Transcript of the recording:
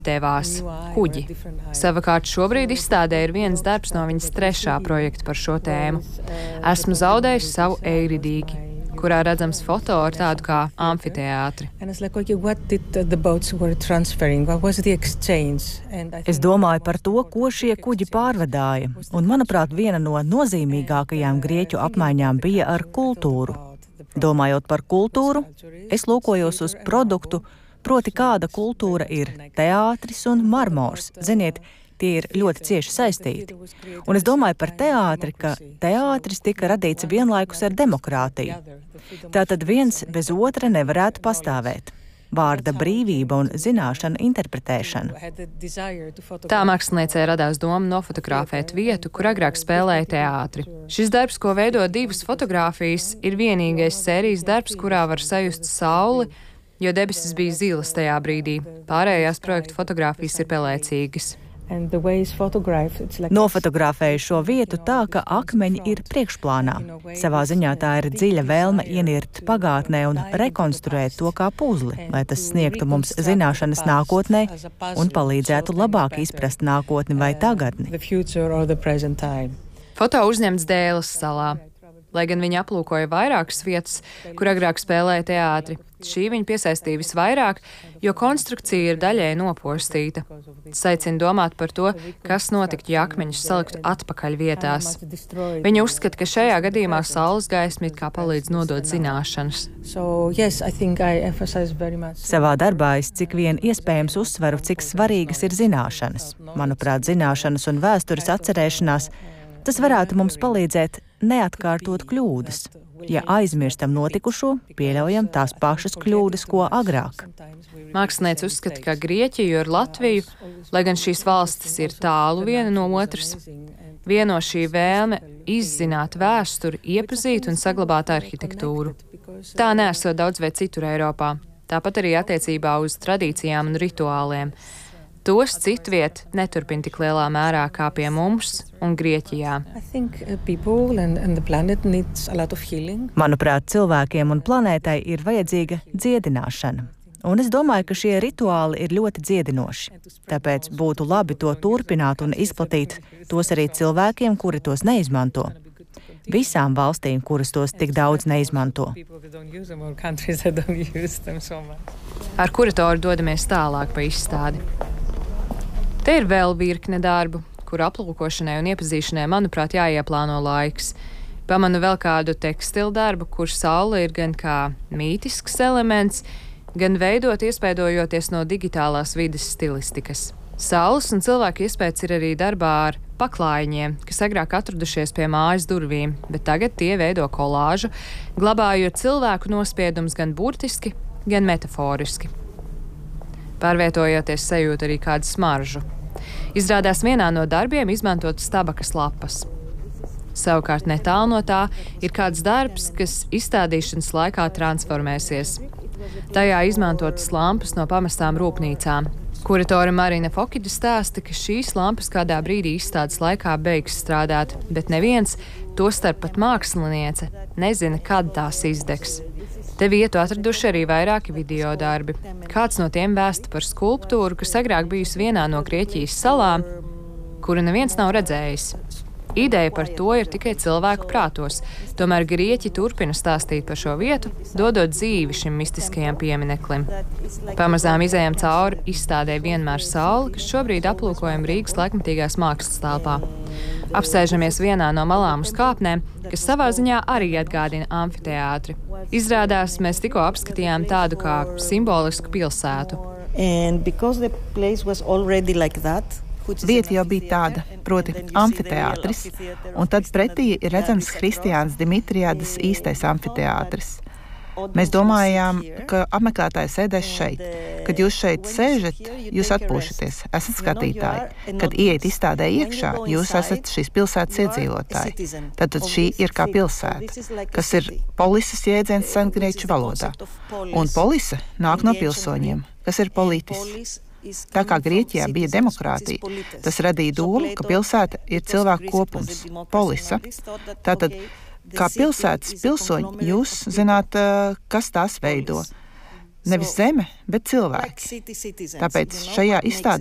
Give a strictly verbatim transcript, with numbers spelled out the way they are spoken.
devās kuģi. Savukārt šobrīd izstādē ir viens darbs no viņas trešā projekta par šo tēmu. Esmu zaudējis savu eiridīgi, kurā redzams foto ar tādu kā amfiteātri. Es domāju par to, ko šie kuģi pārvadāja, un, manuprāt, viena no nozīmīgākajām grieķu apmaiņām bija ar kultūru. Domājot par kultūru, es lūkojos uz produktu, proti kāda kultūra ir teātris un marmors. Ziniet, tie ir ļoti cieši saistīti. Un es domāju par teātri, ka teātris tika radīts vienlaikus ar demokrātiju. Tātad viens bez otra nevarētu pastāvēt. Vārda brīvība un zināšana interpretēšana. Tā māksliniecei radās doma nofotografēt vietu, kur agrāk spēlēja teātri. Šis darbs, ko veido divas fotogrāfijas, ir vienīgais sērijas darbs, kurā var sajust sauli, jo debesis bija zilas tajā brīdī. Pārējās projekta fotogrāfijas ir pelēcīgas. Nofotografēju šo vietu tā, ka akmeņi ir priekšplānā. Savā ziņā tā ir dziļa vēlme ienirt pagātnē un rekonstruēt to kā puzli, lai tas sniegtu mums zināšanas nākotnē un palīdzētu labāk izprast nākotni vai tagadni. Foto uzņemts Dēlas salā. Lai gan viņa aplūkoja vairākas vietas, kur agrāk spēlēja teātri, šī viņa piesaistīja visvairāk, jo konstrukcija ir daļēji nopostīta. Tas aicina domāt par to, kas notiktu, ja akmeņus saliktu atpakaļ vietās. Viņa uzskata, ka šajā gadījumā saules gaisma it kā palīdz nodot zināšanas. Savā darbā es cik vien iespējams uzsveru, cik svarīgas ir zināšanas. Manuprāt, zināšanas un vēstures atcerēšanās, tas varētu mums palīdzēt neatkārtot kļūdas. Ja aizmirstam notikušo, pieļaujam tās pašas kļūdas, ko agrāk. Mākslinieci uzskata, ka Grieķiju ar Latviju, lai gan šīs valstis ir tālu viena no otras, vieno šī vēlme izzināt vēsturi, iepazīt un saglabāt arhitektūru. Tā neesot daudz vai citur Eiropā, tāpat arī attiecībā uz tradīcijām un rituāliem. Tos citviet neturpina tik lielā mērā kā pie mums un Grieķijā. Manuprāt, cilvēkiem un planētai ir vajadzīga dziedināšana. Un es domāju, ka šie rituāli ir ļoti dziedinoši. Tāpēc būtu labi to turpināt un izplatīt tos arī cilvēkiem, kuri tos neizmanto. Visām valstīm, kuras tos tik daudz neizmanto. Ar kuratoru dodamies tālāk pa izstādi. Te ir vēl virkne darbu, kur aplūkošanai un iepazīšanai, manuprāt, jāieplāno laiks. Pamanu vēl kādu tekstilu darbu, kur saule ir gan kā mītisks elements, gan veidot iespaidojoties no digitālās vides stilistikas. Saules un cilvēku iespējas ir arī darbā ar paklājiņiem, kas agrāk atradušies pie mājas durvīm, bet tagad tie veido kolāžu, glabājot cilvēku nospiedumus gan burtiski, gan metaforiski. Pārvietojoties sajūt arī kādu smaržu. Izrādās vienā no darbiem izmantotas tabakas lapas. Savukārt netālu no tā ir kāds darbs, kas izstādīšanas laikā transformēsies. Tajā izmantotas lampas no pamestām rūpnīcām. Kuratore Marina Fokida stāsta, ka šīs lampas kādā brīdī izstādes laikā beigs strādāt, bet neviens, tostarp pat māksliniece, nezina, kad tās izdegs. Te vietu atraduši arī vairāki video darbi. Kāds no tiem vēsta par skulptūru, kas agrāk bijusi vienā no Grieķijas salām, kuru neviens nav redzējis. Ideja par to ir tikai cilvēku prātos, tomēr grieķi turpina stāstīt par šo vietu, dodot dzīvi šim mistiskajam piemineklim. Pamazām izējām cauri izstādē Vienmēr saule, kas šobrīd aplūkojam Rīgas laikmatīgās mākslas telpā. Apsēžamies vienā no malām uz kāpnēm, kas savā ziņā arī atgādina amfiteātri. Izrādās, mēs tikko apskatījām tādu kā simbolisku pilsētu. Vieta jau bija tāda, proti amfiteātris, un tad pretī ir redzams Kristiāns Dimitriādas īstais amfiteātris. Mēs domājām, ka apmeklētāji sēdēs šeit. Kad jūs šeit sēžat, jūs atpūšaties, esat skatītāji. Kad ieiet izstādē iekšā, jūs esat šīs pilsētas iedzīvotāji. Tātad šī ir kā pilsēta, kas ir polises jēdziens sengrieķu valodā. Un polise nāk no pilsoņiem, kas ir politis. Tā kā Grieķijā bija demokrātija, tas radīja domu, ka pilsēta ir cilvēku kopums, polisa. Tātad, kā pilsētas pilsoņi, jūs zināt, kas tās veido. Nevis zeme, bet cilvēki. Tāpēc šajā izstādē